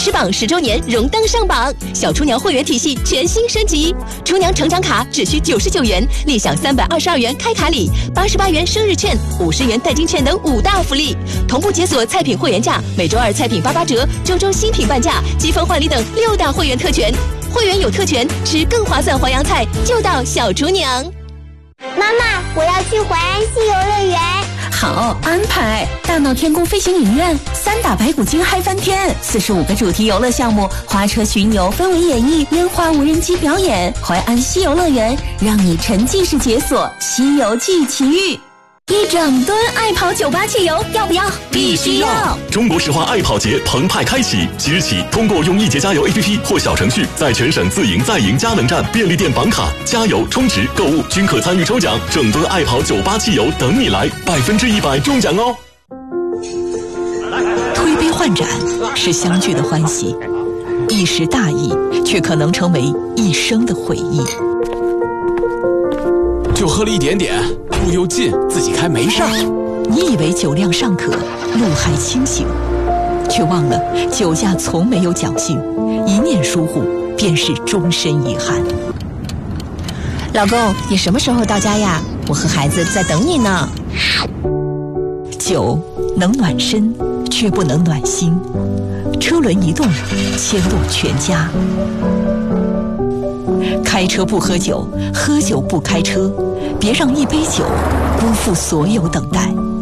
吃榜10周年荣登上榜，小厨娘会员体系全新升级，厨娘成长卡只需99元，立享322元开卡礼、88元生日券、50元代金券等5大福利，同步解锁菜品会员价，每周2菜品88折，周新品半价，积分换礼等6大会员特权。会员有特权，吃更划算淮扬菜就到小厨娘。 妈妈，我要去淮安西游乐园。 好安排！大闹天宫飞行影院，3打白骨精嗨翻天，45个主题游乐项目，花车巡游、氛围演绎、烟花无人机表演。淮安西游乐园让你沉浸式解锁西游记奇遇。1整吨爱跑98汽油，要不要？ 必须要！中国石化爱跑节澎湃开启，即日起，通过用易捷加油 APP 或小程序，在全省自营在营佳能站、便利店绑卡、加油、充值、购物均可参与抽奖，整吨爱跑98汽油等你来，100%中奖哦！ 推杯换盏是相聚的欢喜，一时大意却可能成为一生的回忆。 就喝了一点点，路又近，自己开没事儿。 你以为酒量尚可，路还清醒，却忘了酒驾从没有侥幸，一念疏忽便是终身遗憾。 老公，你什么时候到家呀？我和孩子在等你呢。 酒能暖身，却不能暖心。车轮一动，牵动全家。开车不喝酒，喝酒不开车，别让一杯酒辜负所有等待。